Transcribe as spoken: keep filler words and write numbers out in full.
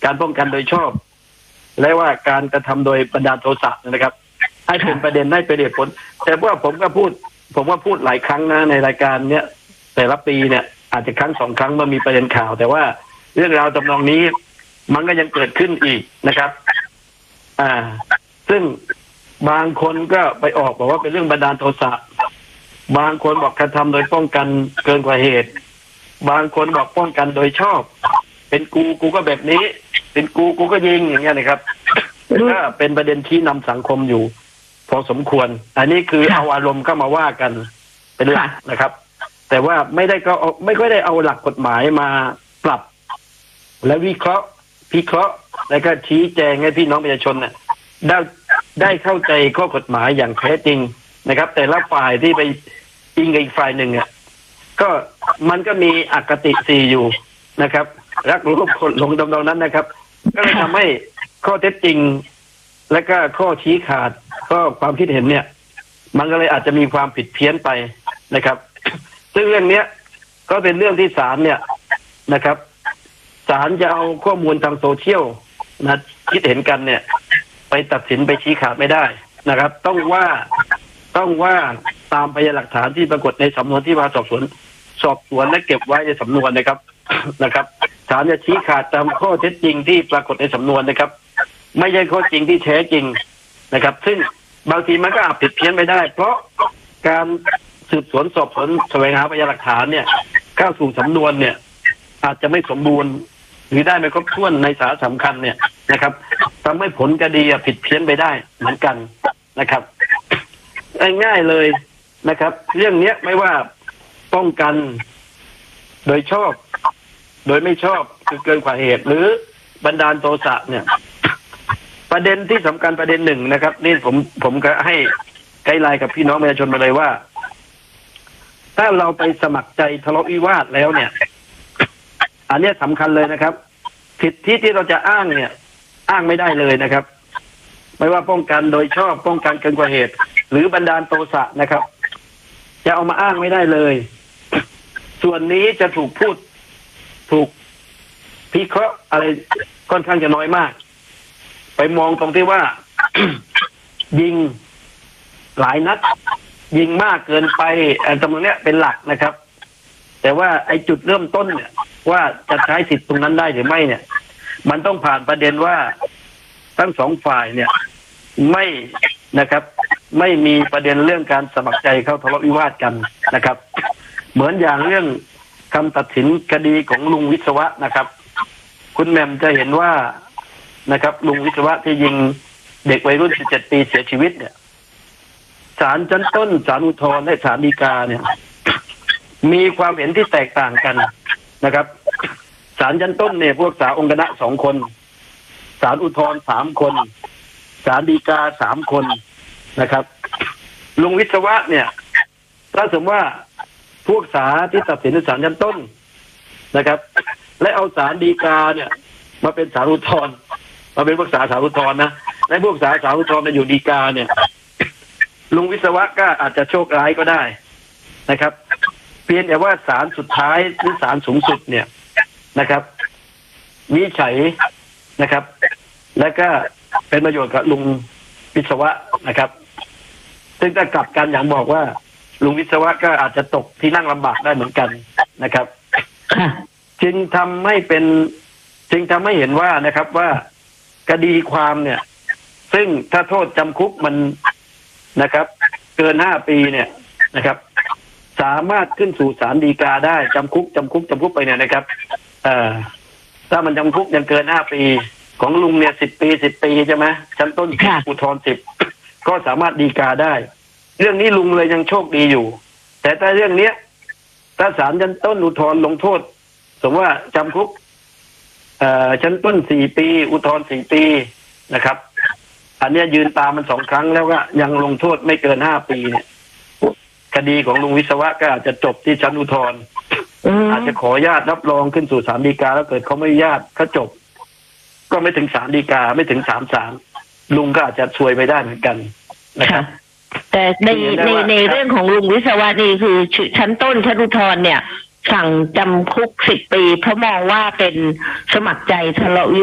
การป้องกันโดยชอบและว่าการกระทำโดยบันดาลโทสะนะครับให้เป็นประเด็นให้เป็นเหตุผลแต่ว่าผมก็พูดผมก็พูดหลายครั้งนะในรายการเนี้ยแต่ละปีเนี่ยอาจจะครั้งสองครั้งเมื่อมีประเด็นข่าวแต่ว่าเรื่องราวทำนองนี้มันก็ยังเกิดขึ้นอีกนะครับอ่าซึ่งบางคนก็ไปออกบอกว่าเป็นเรื่องบันดาลโทสะบางคนบอกกระทำโดยป้องกันเกินกว่าเหตุบางคนบอกป้องกันโดยชอบเป็นกูกูก็แบบนี้เป็นกูกูก็ยิงอย่างเงี้ยนะครับก็เป็นประเด็นชี้นำสังคมอยู่พอสมควรอันนี้คือเอาอารมณ์เข้ามาว่ากันเป็นหลักนะครับแต่ว่าไม่ได้ก็ไม่ค่อยได้เอาหลักกฎหมายมาปรับและวิเคราะห์พิเคราะห์แล้วก็ชี้แจงให้พี่น้องประชาชนเนี่ยได้ได้เข้าใจข้อกฎหมายอย่างแท้จริงนะครับแต่ละฝ่ายที่ไปอิงกับอีกฝ่ายหนึ่งเนี่ยก็มันก็มีอคติสี่อยู่นะครับรักรู้คนหลงดำดองนั้นนะครับก็เลยทำให้ข้อเท็จจริงและก็ข้อชี้ขาดก็ความคิดเห็นเนี่ยมันก็เลยอาจจะมีความผิดเพี้ยนไปนะครับซึ่งเรื่องนี้ก็เป็นเรื่องที่ศาลเนี่ยนะครับศาลจะเอาข้อมูลทางโซเชียลนะคิดเห็นกันเนี่ยไปตัดสินไปชี้ขาดไม่ได้นะครับต้องว่าต้องว่าตามพยานหลักฐานที่ปรากฏในสำนวนที่มาสอบสวนสอบสวนและเก็บไว้ในสำนวนนะครับนะครับศาลจะชี้ขาดตามข้อเท็จจริงที่ปรากฏในสำนวนนะครับไม่ใช่ข้อจริงที่แท้จริงนะครับซึ่งบางทีมันก็อาจผิดเพี้ยนไปได้เพราะการสืบสวนสอบสวนแสวงหาพยานหลักฐานเนี่ยเข้าสู่สำนวนเนี่ยอาจจะไม่สมบูรณ์หรือได้ไม่ครบถ้วนในสาระสำคัญเนี่ยนะครับทำให้ผลคดีผิดเพี้ยนไปได้เหมือนกันนะครับง่ายๆเลยนะครับเรื่องนี้ไม่ว่าป้องกันโดยชอบโดยไม่ชอบคือเกินกว่าเหตุหรือบันดาลโทสะเนี่ยประเด็นที่สำคัญประเด็นหนึ่งนะครับนี่ผมผมก็ให้ไกด์ไลน์กับพี่น้องประชาชนมาเลยว่าถ้าเราไปสมัครใจทะเลาะวิวาทแล้วเนี่ยอันนี้สำคัญเลยนะครับสิทธิที่เราจะอ้างเนี่ยอ้างไม่ได้เลยนะครับไม่ว่าป้องกันโดยชอบป้องกันเกินกว่าเหตุหรือบันดาลโทสะนะครับจะเอามาอ้างไม่ได้เลยส่วนนี้จะถูกพูดถูกพิเคราะห์อะไรค่อนข้างจะน้อยมากไปมองตรงที่ว่า ยิงหลายนัดยิงมากเกินไปอันตรงนี้เป็นหลักนะครับแต่ว่าไอ้จุดเริ่มต้นเนี่ยว่าจะใช้สิทธิ์ตรงนั้นได้หรือไม่เนี่ยมันต้องผ่านประเด็นว่าทั้งสองฝ่ายเนี่ยไม่นะครับไม่มีประเด็นเรื่องการสมัครใจเข้าทะเลาะวิวาทกันนะครับเหมือนอย่างเรื่องคำตัดสินคดีของลุงวิศวะนะครับคุณแหม่มจะเห็นว่านะครับลุงวิศวะที่ยิงเด็กวัยรุ่นสิบเจ็ดปีเสียชีวิตเนี่ยศาลชั้นต้นศาลอุทธรณ์และศาลฎีกาเนี่ยมีความเห็นที่แตกต่างกันนะครับศาลชั้นต้นเนี่ยพวกศาลองค์คณะสองคนศาลอุทธรณ์สามคนศาลฎีกาสามคนนะครับลุงวิศวะเนี่ยถ้าสมมติว่าพวกศาลที่ตัดสินในศาลชั้นต้นนะครับและเอาศาลฎีกาเนี่ยมาเป็นศาลอุทธรณ์มาเป็นพวกศาลศาลอุทธรณ์นะและพวกศาลศาลอุทธรณ์มาอยู่ฎีกาเนี่ยลุงวิศวะก็อาจจะโชคร้ายก็ได้นะครับเพียงแต่ว่าศาลสุดท้ายหรือศาลสูงสุดเนี่ยนะครับวินิจฉัยนะครับ และก็เป็นประโยชน์กับลุงวิศวะนะครับซึ่งถ้ากลับกันอย่างบอกว่าลุงวิศวะก็อาจจะตกที่นั่งลำบากได้เหมือนกันนะครับจึงทำให้เป็นจึงทำให้เห็นว่านะครับว่าคดีความเนี่ยซึ่งถ้าโทษจำคุกมันนะครับเกินห้าปีเนี่ยนะครับสามารถขึ้นสู่ศาลฎีกาได้จำคุกจำคุกจำคุกไปเนี่ยนะครับเอ่อถ้ามันจำคุกยังเกินห้าปีของลุงเนี่ยสิบปีสิบปีใช่ไหมชั้นต้นอุทธรณ์สิบก็สามารถฎีกาได้เรื่องนี้ลุงเลยยังโชคดีอยู่แต่ถ้าเรื่องเนี้ยถ้าศาลชั้นต้นอุทธรณ์ลงโทษสมมติว่าจำคุกเอ่อชั้นต้นสี่ปีอุทธรณ์สี่ปีนะครับอันนี้ยืนตามมันสองครั้งแล้วก็ยังลงโทษไม่เกินห้าปีเนี่ยคดีของลุงวิศวะก็อาจจะจบที่ชั้นอุทธรณ์อาจจะขอญาตรับรองขึ้นสู่ศาลฎีกาแล้วเกิดเขาไม่ญาติเขาจบก็ไม่ถึงศาลฎีกาไม่ถึงศาลศาลลุงก็อาจจะซวยไปได้เหมือนกันนะครับแต่ในในในเรื่องของลุงวิศวะนี่คือชั้นต้นชั้นอุทธรณ์เนี่ยสั่งจำคุกสิบปีเพราะมองว่าเป็นสมัครใจทะเลาะ